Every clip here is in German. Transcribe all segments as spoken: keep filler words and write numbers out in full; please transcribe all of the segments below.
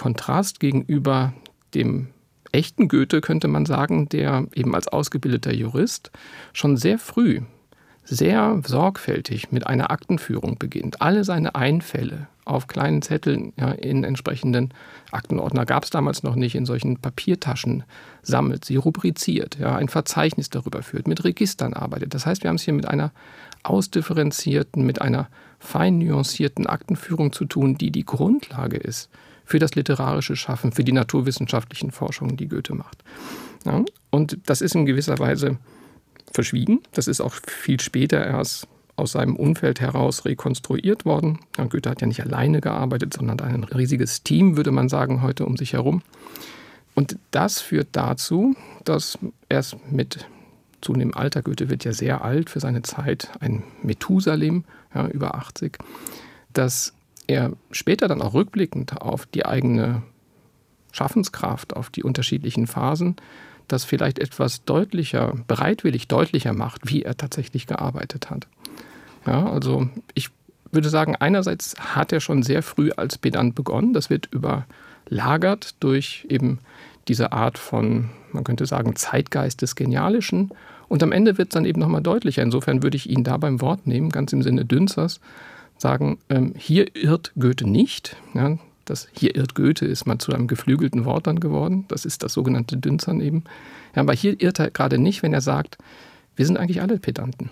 Kontrast gegenüber dem echten Goethe, könnte man sagen, der eben als ausgebildeter Jurist schon sehr früh, sehr sorgfältig mit einer Aktenführung beginnt. Alle seine Einfälle auf kleinen Zetteln, ja, in entsprechenden Aktenordner, gab es damals noch nicht, in solchen Papiertaschen sammelt, sie rubriziert, ja, ein Verzeichnis darüber führt, mit Registern arbeitet. Das heißt, wir haben es hier mit einer ausdifferenzierten, mit einer fein nuancierten Aktenführung zu tun, die die Grundlage ist für das literarische Schaffen, für die naturwissenschaftlichen Forschungen, die Goethe macht. Ja, und das ist in gewisser Weise verschwiegen. Das ist auch viel später erst aus seinem Umfeld heraus rekonstruiert worden. Ja, Goethe hat ja nicht alleine gearbeitet, sondern ein riesiges Team, würde man sagen, heute um sich herum. Und das führt dazu, dass erst mit zunehmendem Alter, Goethe wird ja sehr alt für seine Zeit, ein Methusalem, ja, über achtzig, dass er später dann auch rückblickend auf die eigene Schaffenskraft, auf die unterschiedlichen Phasen, das vielleicht etwas deutlicher, bereitwillig deutlicher macht, wie er tatsächlich gearbeitet hat. Ja, also ich würde sagen, einerseits hat er schon sehr früh als Pedant begonnen. Das wird überlagert durch eben diese Art von, man könnte sagen, Zeitgeist des Genialischen. Und am Ende wird es dann eben nochmal deutlicher. Insofern würde ich ihn da beim Wort nehmen, ganz im Sinne Dünzers, sagen, ähm, hier irrt Goethe nicht. Ja, das hier irrt Goethe ist mal zu einem geflügelten Wort dann geworden. Das ist das sogenannte Dünzern eben. Ja, aber hier irrt er gerade nicht, wenn er sagt, wir sind eigentlich alle Pedanten.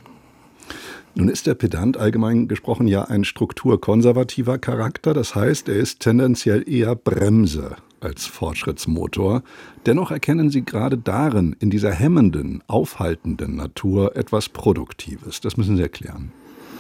Nun ist der Pedant allgemein gesprochen ja ein strukturkonservativer Charakter. Das heißt, er ist tendenziell eher Bremse als Fortschrittsmotor. Dennoch erkennen Sie gerade darin, in dieser hemmenden, aufhaltenden Natur, etwas Produktives. Das müssen Sie erklären.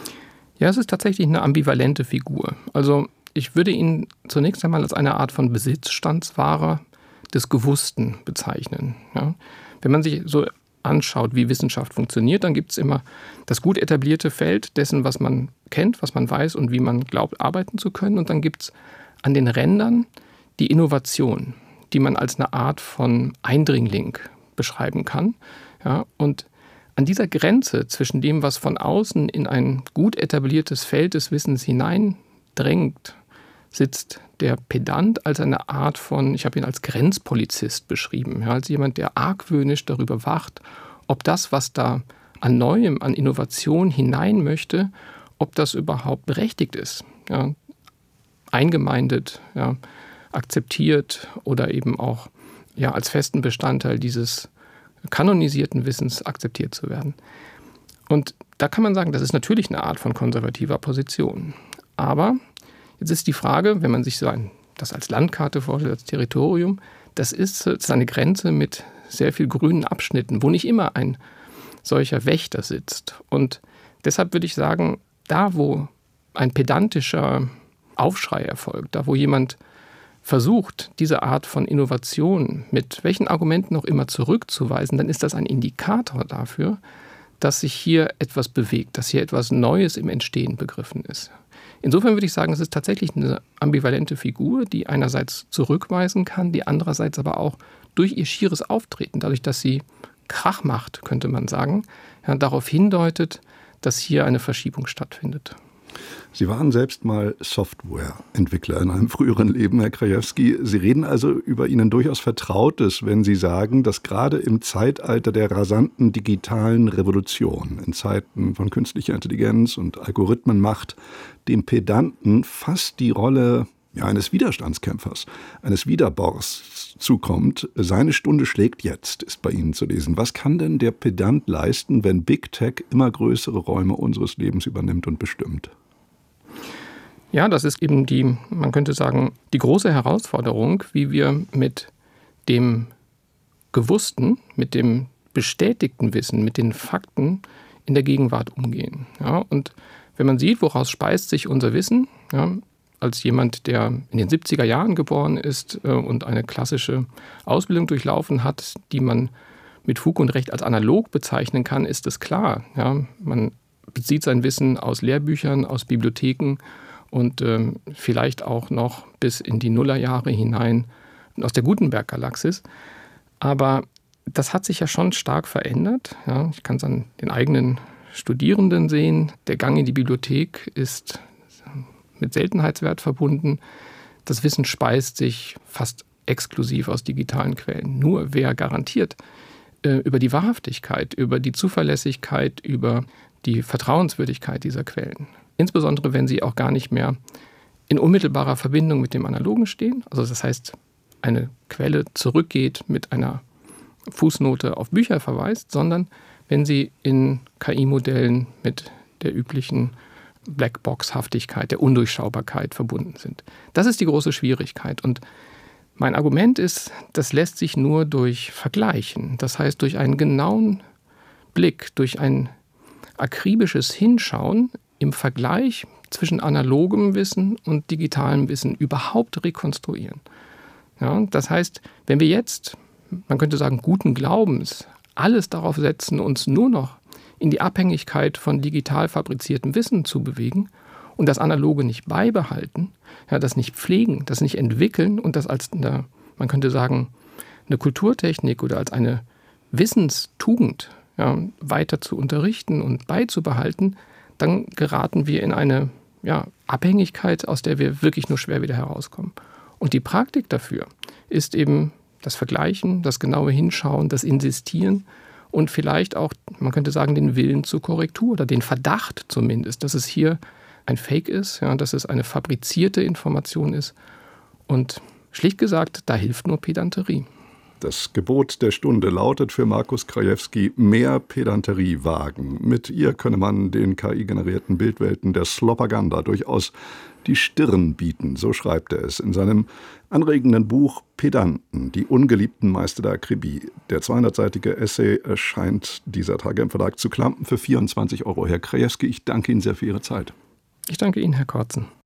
Ja, es ist tatsächlich eine ambivalente Figur. Also ich würde ihn zunächst einmal als eine Art von Besitzstandswahrer des Gewussten bezeichnen. Ja, wenn man sich so anschaut, wie Wissenschaft funktioniert, dann gibt es immer das gut etablierte Feld dessen, was man kennt, was man weiß und wie man glaubt, arbeiten zu können. Und dann gibt es an den Rändern die Innovation, die man als eine Art von Eindringling beschreiben kann. Ja, und an dieser Grenze zwischen dem, was von außen in ein gut etabliertes Feld des Wissens hineindrängt, sitzt der Pedant als eine Art von, ich habe ihn als Grenzpolizist beschrieben, ja, als jemand, der argwöhnisch darüber wacht, ob das, was da an Neuem, an Innovation hinein möchte, ob das überhaupt berechtigt ist, ja, eingemeindet, ja, akzeptiert oder eben auch ja, als festen Bestandteil dieses kanonisierten Wissens akzeptiert zu werden. Und da kann man sagen, das ist natürlich eine Art von konservativer Position. Aber jetzt ist die Frage, wenn man sich so ein, das als Landkarte vorstellt, als Territorium, das ist, das ist eine Grenze mit sehr viel grünen Abschnitten, wo nicht immer ein solcher Wächter sitzt. Und deshalb würde ich sagen, da wo ein pedantischer Aufschrei erfolgt, da wo jemand versucht, diese Art von Innovation mit welchen Argumenten auch immer zurückzuweisen, dann ist das ein Indikator dafür, dass sich hier etwas bewegt, dass hier etwas Neues im Entstehen begriffen ist. Insofern würde ich sagen, es ist tatsächlich eine ambivalente Figur, die einerseits zurückweisen kann, die andererseits aber auch durch ihr schieres Auftreten, dadurch, dass sie Krach macht, könnte man sagen, ja, darauf hindeutet, dass hier eine Verschiebung stattfindet. Sie waren selbst mal Softwareentwickler in einem früheren Leben, Herr Krajewski. Sie reden also über Ihnen durchaus Vertrautes, wenn Sie sagen, dass gerade im Zeitalter der rasanten digitalen Revolution, in Zeiten von künstlicher Intelligenz und Algorithmenmacht, dem Pedanten fast die Rolle ja, eines Widerstandskämpfers, eines Widerborrs zukommt. Seine Stunde schlägt jetzt, ist bei Ihnen zu lesen. Was kann denn der Pedant leisten, wenn Big Tech immer größere Räume unseres Lebens übernimmt und bestimmt? Ja, das ist eben die, man könnte sagen, die große Herausforderung, wie wir mit dem Gewussten, mit dem bestätigten Wissen, mit den Fakten in der Gegenwart umgehen. Ja, und wenn man sieht, woraus speist sich unser Wissen, ja, als jemand, der in den siebziger Jahren geboren ist äh, und eine klassische Ausbildung durchlaufen hat, die man mit Fug und Recht als analog bezeichnen kann, ist es klar. Ja, man bezieht sein Wissen aus Lehrbüchern, aus Bibliotheken und ähm, vielleicht auch noch bis in die Nullerjahre hinein aus der Gutenberg-Galaxis. Aber das hat sich ja schon stark verändert. Ja, ich kann es an den eigenen Studierenden sehen. Der Gang in die Bibliothek ist mit Seltenheitswert verbunden. Das Wissen speist sich fast exklusiv aus digitalen Quellen. Nur wer garantiert äh, über die Wahrhaftigkeit, über die Zuverlässigkeit, über die Vertrauenswürdigkeit dieser Quellen, insbesondere wenn sie auch gar nicht mehr in unmittelbarer Verbindung mit dem Analogen stehen, also das heißt, eine Quelle zurückgeht mit einer Fußnote auf Bücher verweist, sondern wenn sie in K I-Modellen mit der üblichen Blackbox-Haftigkeit, der Undurchschaubarkeit verbunden sind. Das ist die große Schwierigkeit. Und mein Argument ist, das lässt sich nur durch Vergleichen, das heißt durch einen genauen Blick, durch ein akribisches Hinschauen im Vergleich zwischen analogem Wissen und digitalem Wissen überhaupt rekonstruieren. Ja, das heißt, wenn wir jetzt, man könnte sagen, guten Glaubens, alles darauf setzen, uns nur noch in die Abhängigkeit von digital fabriziertem Wissen zu bewegen und das Analoge nicht beibehalten, ja, das nicht pflegen, das nicht entwickeln und das als eine, man könnte sagen, eine Kulturtechnik oder als eine Wissenstugend ja, weiter zu unterrichten und beizubehalten, dann geraten wir in eine ja, Abhängigkeit, aus der wir wirklich nur schwer wieder herauskommen. Und die Praktik dafür ist eben das Vergleichen, das genaue Hinschauen, das Insistieren und vielleicht auch, man könnte sagen, den Willen zur Korrektur oder den Verdacht zumindest, dass es hier ein Fake ist, ja, dass es eine fabrizierte Information ist. Und schlicht gesagt, da hilft nur Pedanterie. Das Gebot der Stunde lautet für Markus Krajewski: mehr Pedanterie wagen. Mit ihr könne man den K I-generierten Bildwelten der Slopaganda durchaus die Stirn bieten, so schreibt er es in seinem anregenden Buch Pedanten, die ungeliebten Meister der Akribie. Der zweihundertseitige Essay erscheint dieser Tage im Verlag zu Klampen für vierundzwanzig Euro. Herr Krajewski, ich danke Ihnen sehr für Ihre Zeit. Ich danke Ihnen, Herr Kortzen.